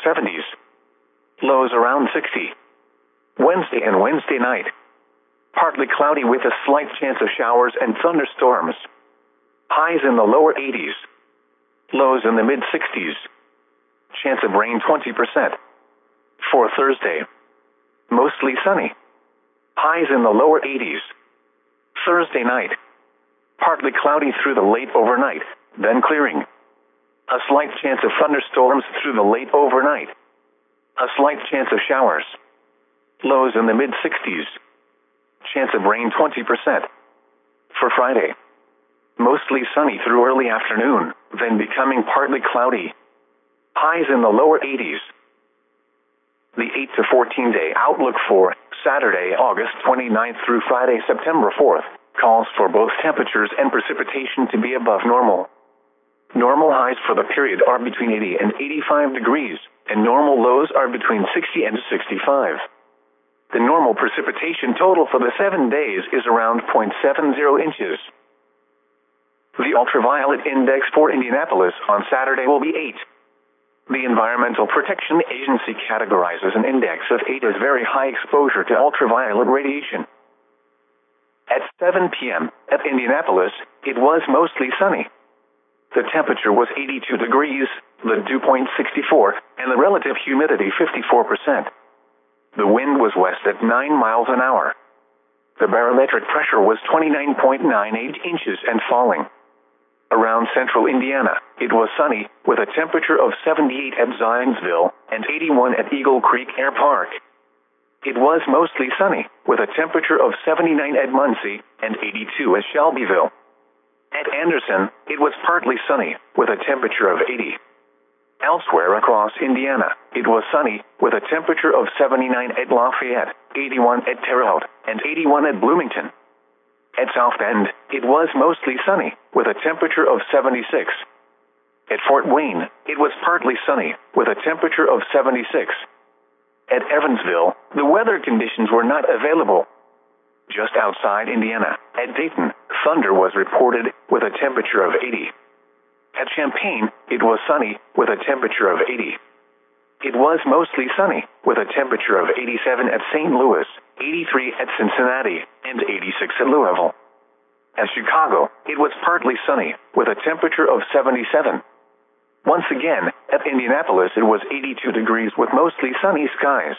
70s. Lows around 60. Wednesday and Wednesday night. Partly cloudy with a slight chance of showers and thunderstorms. Highs in the lower 80s. Lows in the mid-60s. Chance of rain 20%. For Thursday. Mostly sunny. Highs in the lower 80s. Thursday night. Partly cloudy through the late overnight, then clearing. A slight chance of thunderstorms through the late overnight. A slight chance of showers. Lows in the mid-60s. Chance of rain 20%. For Friday. Mostly sunny through early afternoon, then becoming partly cloudy. Highs in the lower 80s. The 8 to 14 day outlook for Saturday, August 29th through Friday, September 4th, calls for both temperatures and precipitation to be above normal. Normal highs for the period are between 80 and 85 degrees, and normal lows are between 60 and 65. The normal precipitation total for the 7 days is around 0.70 inches. The ultraviolet index for Indianapolis on Saturday will be 8. The Environmental Protection Agency categorizes an index of 8 as very high exposure to ultraviolet radiation. At 7 p.m. at Indianapolis, it was mostly sunny. The temperature was 82 degrees, the dew point 64, and the relative humidity 54%. The wind was west at 9 miles an hour. The barometric pressure was 29.98 inches and falling. Around central Indiana, it was sunny, with a temperature of 78 at Zionsville and 81 at Eagle Creek Air Park. It was mostly sunny, with a temperature of 79 at Muncie and 82 at Shelbyville. At Anderson, it was partly sunny, with a temperature of 80. Elsewhere across Indiana, it was sunny, with a temperature of 79 at Lafayette, 81 at Terre Haute, and 81 at Bloomington. At South Bend, it was mostly sunny, with a temperature of 76. At Fort Wayne, it was partly sunny, with a temperature of 76. At Evansville, the weather conditions were not available. Just outside Indiana, at Dayton, thunder was reported, with a temperature of 80. At Champaign, it was sunny, with a temperature of 80. It was mostly sunny, with a temperature of 87 at St. Louis, 83 at Cincinnati, and 86 at Louisville. At Chicago, it was partly sunny, with a temperature of 77. Once again, at Indianapolis, it was 82 degrees with mostly sunny skies.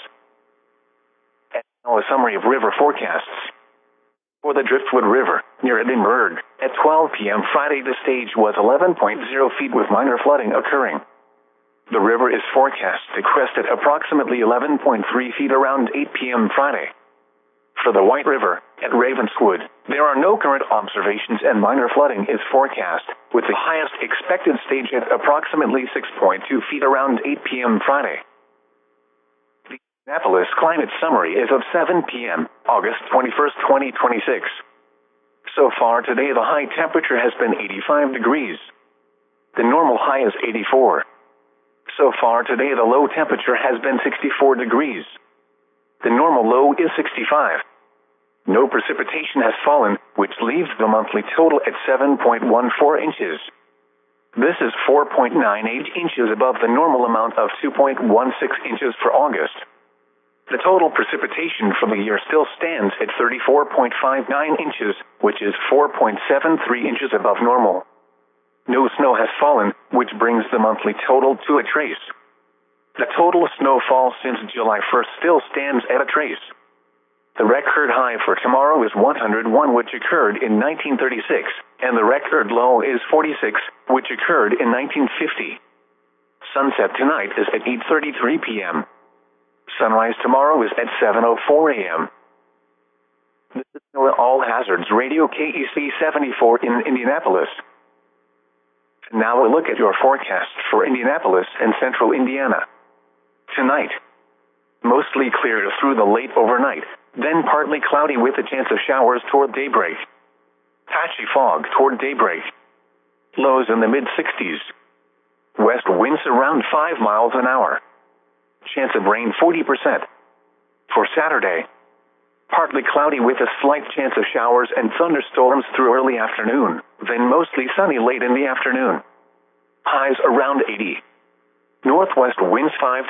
And now a summary of river forecasts. For the Driftwood River, near Edinburgh, at 12 p.m. Friday, the stage was 11.0 feet with minor flooding occurring. The river is forecast to crest at approximately 11.3 feet around 8 p.m. Friday. For the White River, at Ravenswood, there are no current observations and minor flooding is forecast, with the highest expected stage at approximately 6.2 feet around 8 p.m. Friday. The Indianapolis Climate Summary is of 7 p.m., August 21st, 2026. So far today, the high temperature has been 85 degrees. The normal high is 84. So far today, the low temperature has been 64 degrees. The normal low is 65. No precipitation has fallen, which leaves the monthly total at 7.14 inches. This is 4.98 inches above the normal amount of 2.16 inches for August. The total precipitation for the year still stands at 34.59 inches, which is 4.73 inches above normal. No snow has fallen, which brings the monthly total to a trace. The total snowfall since July 1st still stands at a trace. The record high for tomorrow is 101, which occurred in 1936, and the record low is 46, which occurred in 1950. Sunset tonight is at 8:33 p.m. Sunrise tomorrow is at 7:04 a.m. This is All Hazards Radio KEC 74 in Indianapolis. Now we'll look at your forecast for Indianapolis and central Indiana. Tonight, mostly clear through the late overnight, then partly cloudy with a chance of showers toward daybreak. Patchy fog toward daybreak. Lows in the mid-60s. West winds around 5 miles an hour. Chance of rain 40%. For Saturday, partly cloudy with a slight chance of showers and thunderstorms through early afternoon, then mostly sunny late in the afternoon. Highs around 80. Northwest winds 5